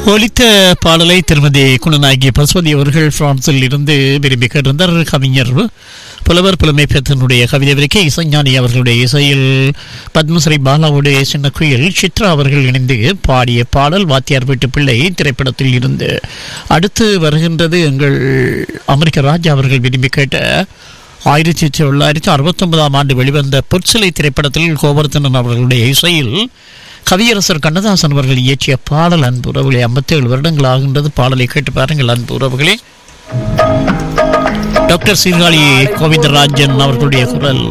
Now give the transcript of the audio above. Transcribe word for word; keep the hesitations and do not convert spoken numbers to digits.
ஒலித்த பாடலை திருமதி குணநாயகி பசுபதி அவர்கள் பிரான்சில் இருந்து விரும்பி கேட்டிருந்தார். கவிஞர் புலவர் புலமை பெற்றனுடைய கவிதை வரைக்கும் இசைஞானி அவர்களுடைய இசையில் பத்மஸ்ரீ பாலாவுடைய சின்ன குயில் சித்ரா அவர்கள் இணைந்து பாடிய பாடல் வாத்தியார் வீட்டு பிள்ளை திரைப்படத்தில் இருந்து. அடுத்து வருகின்றது எங்கள் அமெரிக்க ராஜா அவர்கள் விரும்பி கேட்ட ஆயிரத்தி தொள்ளாயிரத்தி அறுபத்தி ஒன்பதாம் ஆண்டு வெளிவந்த பொற்சிலை திரைப்படத்தில் கோவர்த்தனன் அவர்களுடைய இசையில் கவியரசர் கண்ணதாசன் அவர்கள் இயற்றிய பாடல். அன்பு உறவுகளே, ஐம்பத்தி ஏழு வருடங்கள் ஆகின்றது. பாடலை கேட்டு பாருங்கள் அன்பு உறவுகளே. டாக்டர் சீர்காழி கோவிந்தராஜன் அவர்களுடைய குரல்.